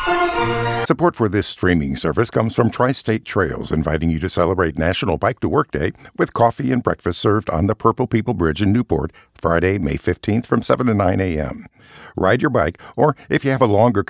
Support for this streaming service comes from Tri-State Trails, inviting you to celebrate National Bike to Work Day with coffee and breakfast served on the Purple People Bridge in Newport, Friday, May 15th from 7 to 9 a.m. Ride your bike, or if you have a longer